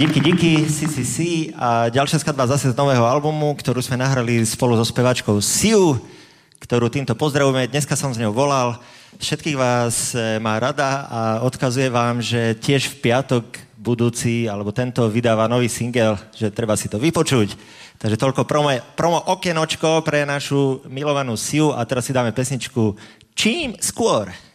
Díky, si. A ďalšia skladba zase z nového albumu, ktorú sme nahrali spolu so speváčkou Siu, ktorú týmto pozdravujeme. Dneska som s ňou volal. Všetkých vás má rada a odkazuje vám, že tiež v piatok budúci, alebo tento vydáva nový single, že treba si to vypočuť. Takže toľko promo okenočko pre našu milovanú Siu a teraz si dáme pesničku Čím skôr.